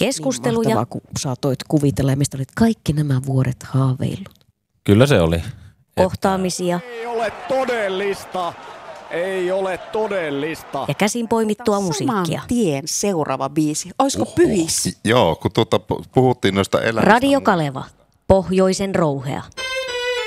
keskusteluja. Niin mahtavaa, kun saatoit kuvitella ja mistä olit kaikki nämä vuodet haaveillut. Kyllä se oli. Kohtaamisia. Ei ole todellista. Ei ole todellista. Ja käsin poimittua musiikkia. Saman tien seuraava biisi. Olisiko Pyhissä? Joo, kun puhuttiin noista elämistä. Radio Kaleva. Pohjoisen rouhea.